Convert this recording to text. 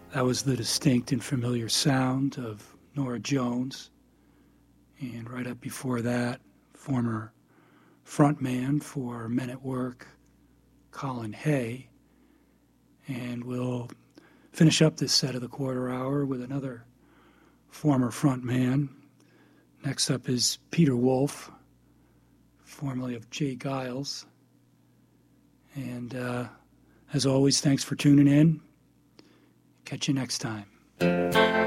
That was the distinct and familiar sound of Norah Jones. And right up before that, former frontman for Men at Work, Colin Hay. And we'll finish up this set of the quarter hour with another former frontman. Next up is Peter Wolf, formerly of J. Giles. And as always, thanks for tuning in. Catch you next time.